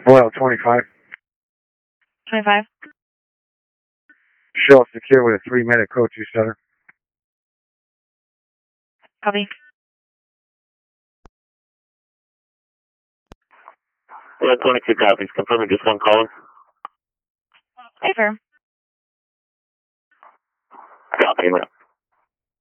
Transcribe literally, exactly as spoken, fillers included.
Well, twenty-five. twenty-five. Show up secure with a three-minute code two setter. Copy. Yeah, twenty-two copies. Confirming just one caller. Hey, firm. Copy, route.